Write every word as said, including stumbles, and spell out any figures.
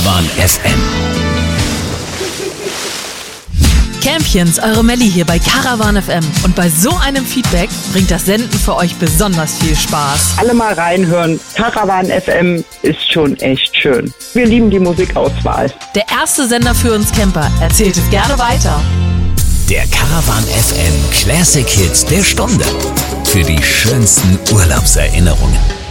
Caravan F M. Campions, eure Melli hier bei Caravan F M. Und bei so einem Feedback bringt das Senden für euch besonders viel Spaß. Alle mal reinhören. Caravan F M ist schon echt schön. Wir lieben die Musikauswahl. Der erste Sender für uns Camper. Erzählt es gerne weiter. Der Caravan F M Classic Hits der Stunde. Für die schönsten Urlaubserinnerungen.